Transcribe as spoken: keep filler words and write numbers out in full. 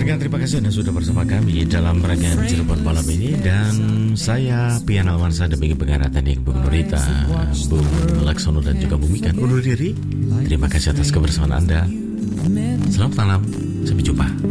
Pendengar, terima kasih Anda sudah bersama kami dalam rangkaian Cirebon malam ini. Dan saya Pian Alwansa demi pengaratan yang Bung Nurita, Bung Laksono dan juga Bung Mikan undur diri. Terima kasih atas kebersamaan Anda. Selamat malam, sampai jumpa.